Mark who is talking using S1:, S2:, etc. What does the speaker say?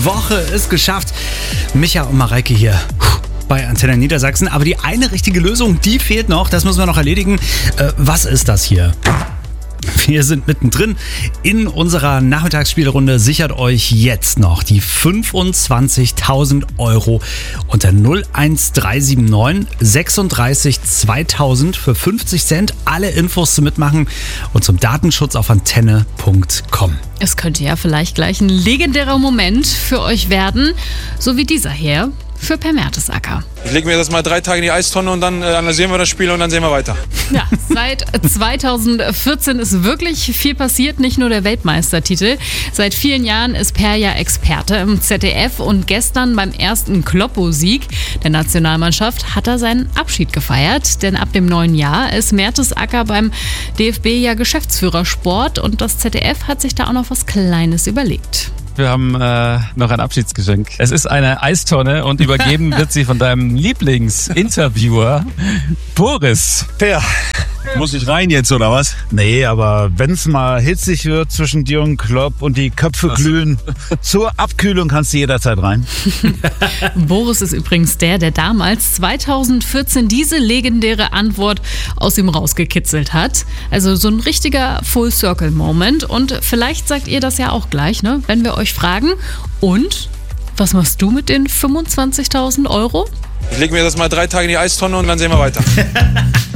S1: Woche ist geschafft. Micha und Mareike hier bei Antenne Niedersachsen. Aber die eine richtige Lösung, die fehlt noch. Das müssen wir noch erledigen. Was ist das hier? Wir sind mittendrin in unserer Nachmittagsspielrunde. Sichert euch jetzt noch die 25.000 Euro unter 01379 36 2000 für 50 Cent. Alle Infos zum Mitmachen und zum Datenschutz auf antenne.com.
S2: Es könnte ja vielleicht gleich ein legendärer Moment für euch werden, so wie dieser hier für Per Mertesacker.
S3: Ich lege mir das mal 3 Tage in die Eistonne und dann analysieren wir das Spiel und dann sehen wir weiter.
S2: Ja, seit 2014 ist wirklich viel passiert, nicht nur der Weltmeistertitel. Seit vielen Jahren ist Per ja Experte im ZDF und gestern beim ersten Kloppo-Sieg der Nationalmannschaft hat er seinen Abschied gefeiert. Denn ab dem neuen Jahr ist Mertesacker beim DFB ja Geschäftsführer Sport und das ZDF hat sich da auch noch was Kleines überlegt.
S4: Wir haben noch ein Abschiedsgeschenk. Es ist eine Eistonne und übergeben wird sie von deinem Lieblingsinterviewer Boris.
S5: Per, muss ich rein jetzt oder was? Nee, aber wenn es mal hitzig wird zwischen dir und Klopp und die Köpfe glühen, zur Abkühlung kannst du jederzeit rein.
S2: Boris ist übrigens der damals 2014 diese legendäre Antwort aus ihm rausgekitzelt hat. Also so ein richtiger Full-Circle-Moment. Und vielleicht sagt ihr das ja auch gleich, ne? Wenn wir euch fragen. Und was machst du mit den 25.000 Euro?
S3: Ich lege mir das mal 3 Tage in die Eistonne und dann sehen wir weiter.